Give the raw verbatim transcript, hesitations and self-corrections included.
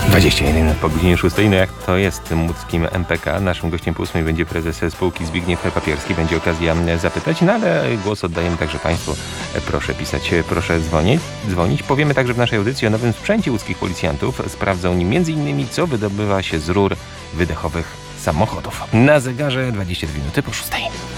dwadzieścia jeden po godzinie szóstej. No jak to jest w tym łódzkim M P K? Naszym gościem po ósmej będzie prezes spółki Zbigniew Papierski. Będzie okazja zapytać, no ale głos oddajemy także Państwu. Proszę pisać, proszę dzwonić. dzwonić. Powiemy także w naszej audycji o nowym sprzęcie łódzkich policjantów. Sprawdzą nim między innymi, co wydobywa się z rur wydechowych samochodów. Na zegarze dwadzieścia dwie minuty po szóstej.